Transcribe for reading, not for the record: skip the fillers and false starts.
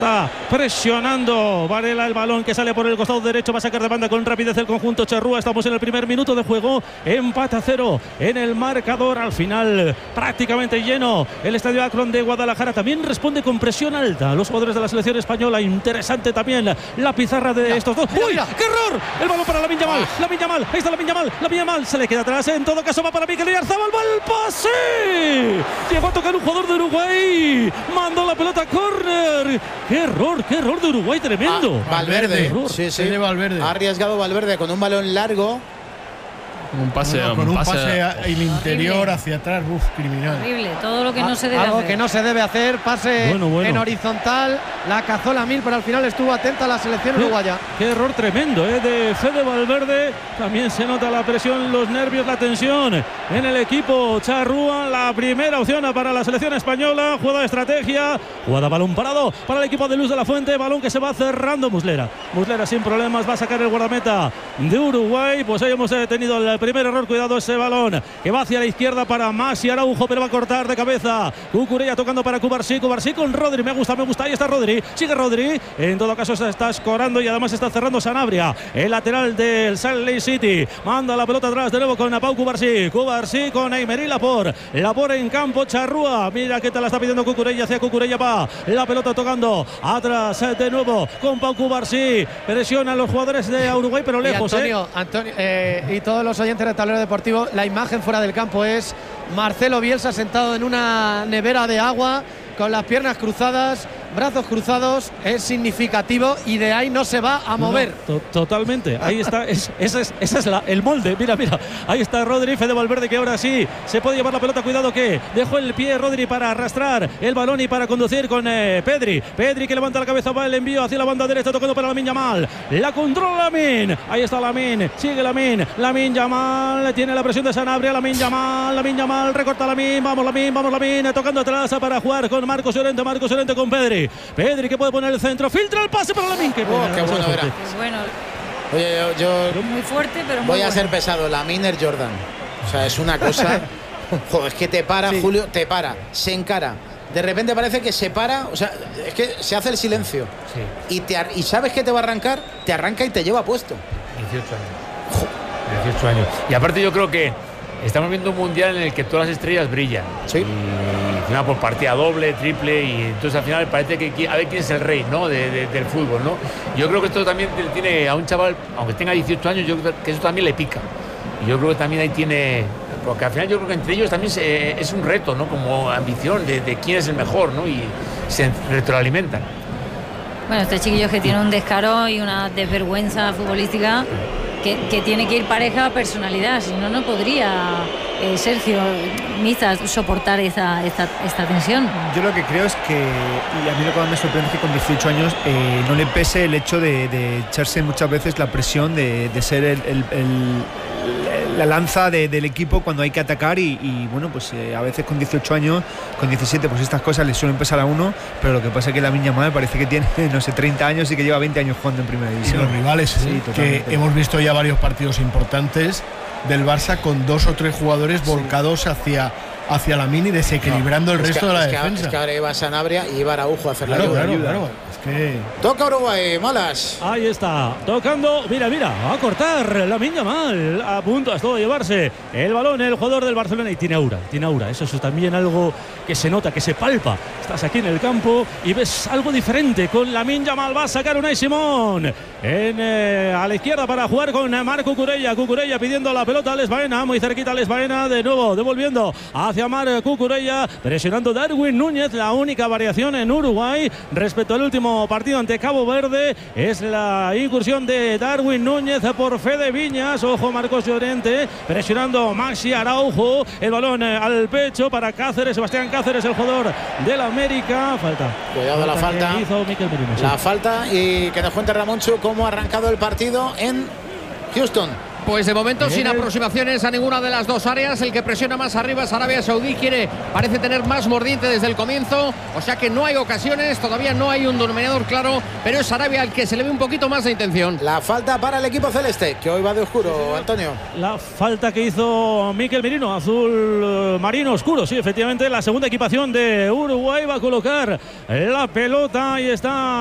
Está presionando Varela, el balón que sale por el costado derecho, va a sacar de banda con rapidez el conjunto charrúa. Estamos en el primer minuto de juego, empate a 0 en el marcador. Al final prácticamente lleno el estadio Akron de Guadalajara. También responde con presión alta los jugadores de la selección española. Interesante también la pizarra de estos dos. ¡Uy! ¡Qué error! El balón para Lamine Yamal. Lamine Yamal, ahí está Lamine Yamal, se le queda atrás. En todo caso va para Mikel Oyarzabal. ¡Va el pase! Llegó a tocar un jugador de Uruguay, mandó la pelota a córner. ¡Qué error de Uruguay tremendo! Valverde, sí. Valverde. Ha arriesgado Valverde con un balón largo. Un pase al interior hacia atrás, criminal. Horrible, todo lo que no se debe algo hacer. que no se debe hacer, pase en horizontal, la cazó Lamine, pero al final estuvo atenta a la selección uruguaya. Qué error tremendo de Fede Valverde. También se nota la presión, los nervios, la tensión en el equipo charrúa. La primera opción para la selección española, jugada de estrategia, jugada balón parado para el equipo de Luz de la Fuente, balón que se va cerrando. Muslera sin problemas, va a sacar el guardameta de Uruguay. Pues ahí hemos tenido el primer error. Cuidado ese balón que va hacia la izquierda para Maxi Araujo, pero va a cortar de cabeza. Cucurella tocando para Cubarsí con Rodri. Me gusta. Ahí está Rodri. Sigue Rodri. En todo caso se está escorando y además está cerrando Sanabria, el lateral del Salt Lake City. Manda la pelota atrás de nuevo con Pau Cubarsí con Emery Laporte en campo charrúa. Mira qué tal la está pidiendo Cucurella, hacia Cucurella va la pelota tocando atrás de nuevo con Pau Cubarsí. Presiona a los jugadores de Uruguay, pero lejos. Antonio, y todos los oyentes de Tablero Deportivo, la imagen fuera del campo es Marcelo Bielsa sentado en una nevera de agua con las piernas cruzadas, brazos cruzados. Es significativo y de ahí no se va a mover. Totalmente, ahí está, ese es el molde. Mira, ahí está Rodri, Fede Valverde, que ahora sí se puede llevar la pelota. Cuidado que dejó el pie Rodri para arrastrar el balón y para conducir con Pedri que levanta la cabeza, va el envío hacia la banda derecha, tocando para Lamine Yamal, la controla Lamine, ahí está Lamine, sigue Lamine Yamal, tiene la presión de Sanabria, Lamine Yamal, recorta Lamine, vamos Lamine, tocando atrás para jugar con Marcos Llorente con Pedri que puede poner el centro, filtra el pase para Lamine. Qué bueno era. Qué bueno. Oye, yo muy fuerte, pero muy voy a bueno. ser pesado. Lamine Jordan, o sea, es una cosa. Joder, es que te para, sí. Julio, te para, se encara. De repente parece que se para, o sea, es que se hace el silencio. Sí. Y sabes que te va a arrancar, te arranca y te lleva puesto. 18 años. Y aparte yo creo que estamos viendo un mundial en el que todas las estrellas brillan. Sí. Y al final por partida doble, triple, y entonces al final parece que a ver quién es el rey, ¿no? del fútbol, ¿no? Yo creo que esto también tiene a un chaval, aunque tenga 18 años, yo creo que eso también le pica. Y yo creo que también ahí tiene, porque al final yo creo que entre ellos también es un reto, ¿no? Como ambición de quién es el mejor, ¿no? Y se retroalimentan. Bueno, este chiquillo que tiene un descaro y una desvergüenza futbolística que tiene que ir pareja a personalidad, si no podría Sergio Miza soportar esta tensión. Yo lo que creo es que, y a mí lo que más me sorprende es que con 18 años no le pese el hecho de echarse muchas veces la presión de ser la lanza del equipo cuando hay que atacar y bueno, pues a veces con 18 años, con 17, pues estas cosas le suelen pesar a uno, pero lo que pasa es que Lamine Yamal parece que tiene, no sé, 30 años y que lleva 20 años jugando en primera división. Y los rivales, sí, que hemos visto ya varios partidos importantes del Barça con 2 o 3 jugadores volcados hacia Lamine y desequilibrando el resto de la defensa. Es que ahora iba Sanabria y iba Araujo a hacer la ayuda. Claro. Es que... Toca Uruguay, Malas. Ahí está, tocando, mira, va a cortar Lamine Yamal, a punto de llevarse el balón el jugador del Barcelona y tiene aura, eso es también algo que se nota, que se palpa. Estás aquí en el campo y ves algo diferente con Lamine Yamal, va a sacar Unai Simón a la izquierda para jugar con Marc Cucurella pidiendo la pelota a Alex Baena, muy cerquita Alex Baena, de nuevo devolviendo hacia Marc Cucurella, presionando Darwin Núñez. La única variación en Uruguay respecto al último partido ante Cabo Verde es la incursión de Darwin Núñez por Fede Viñas. Ojo, Marcos Llorente presionando Maxi Araujo, el balón al pecho para Cáceres, Sebastián Cáceres, el jugador del América. Cuidado la falta. Hizo Mikel Merino, la falta, y que nos cuente Ramonchu cómo ha arrancado el partido en Houston. Pues de momento sin aproximaciones a ninguna de las dos áreas. El que presiona más arriba es Arabia Saudí, parece tener más mordiente desde el comienzo, o sea que no hay ocasiones, todavía no hay un denominador claro, pero es Arabia al que se le ve un poquito más de intención. La falta para el equipo celeste, que hoy va de oscuro, Antonio. La falta que hizo Mikel Merino, azul marino oscuro, sí, efectivamente, la segunda equipación de Uruguay va a colocar la pelota y está